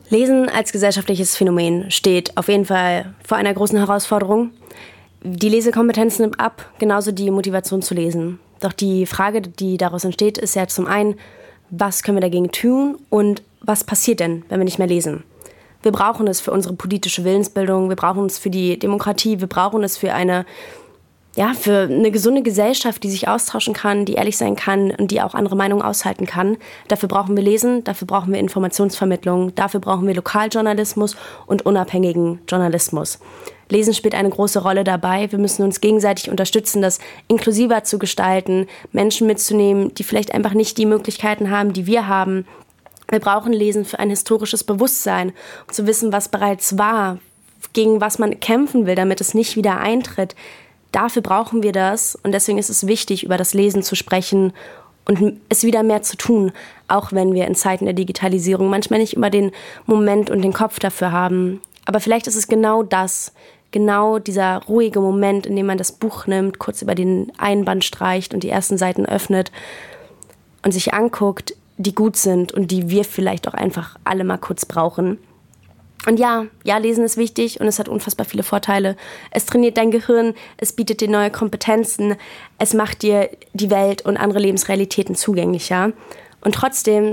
Lesen als gesellschaftliches Phänomen steht auf jeden Fall vor einer großen Herausforderung. Die Lesekompetenz nimmt ab, genauso die Motivation zu lesen. Doch die Frage, die daraus entsteht, ist ja zum einen, was können wir dagegen tun und was passiert denn, wenn wir nicht mehr lesen? Wir brauchen es für unsere politische Willensbildung, wir brauchen es für die Demokratie, wir brauchen es für eine gesunde Gesellschaft, die sich austauschen kann, die ehrlich sein kann und die auch andere Meinungen aushalten kann. Dafür brauchen wir Lesen, dafür brauchen wir Informationsvermittlung, dafür brauchen wir Lokaljournalismus und unabhängigen Journalismus. Lesen spielt eine große Rolle dabei. Wir müssen uns gegenseitig unterstützen, das inklusiver zu gestalten, Menschen mitzunehmen, die vielleicht einfach nicht die Möglichkeiten haben, die wir haben. Wir brauchen Lesen für ein historisches Bewusstsein, um zu wissen, was bereits war, gegen was man kämpfen will, damit es nicht wieder eintritt. Dafür brauchen wir das und deswegen ist es wichtig, über das Lesen zu sprechen und es wieder mehr zu tun, auch wenn wir in Zeiten der Digitalisierung manchmal nicht immer den Moment und den Kopf dafür haben. Aber vielleicht ist es genau das, genau dieser ruhige Moment, in dem man das Buch nimmt, kurz über den Einband streicht und die ersten Seiten öffnet und sich anguckt, die gut sind und die wir vielleicht auch einfach alle mal kurz brauchen. Und ja, Lesen ist wichtig und es hat unfassbar viele Vorteile. Es trainiert dein Gehirn, es bietet dir neue Kompetenzen, es macht dir die Welt und andere Lebensrealitäten zugänglicher. Und trotzdem